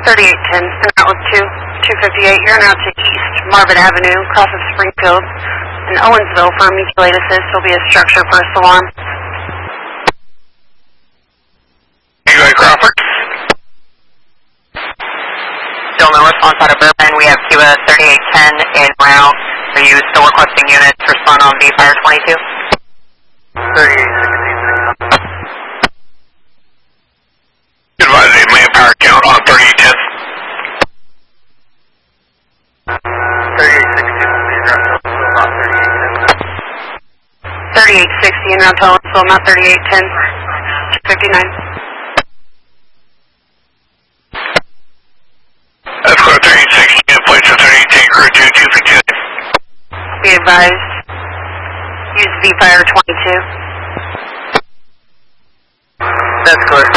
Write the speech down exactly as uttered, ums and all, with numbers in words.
thirty-eight ten, and out with two, two fifty-eight. You're now to East Marvin Avenue, cross of Springfield, and Owensville for mutual aid assist. Will be a structure first alarm. Anyway, Crawford. Still no response out of Burbank. We have Cuba thirty-eight ten en route. Are you still requesting units to respond on V Fire twenty-two? thirty-eight sixteen. Advise a manpower count on thirty-eight ten. thirty-eight sixteen. thirty-eight sixty, and now to Owensville, not thirty-eight ten, two fifty-nine. That's clear thirty-eight sixty in place of thirty-eight ten, crew two, two fifty-nine. Be advised, use V Fire twenty-two. That's clear.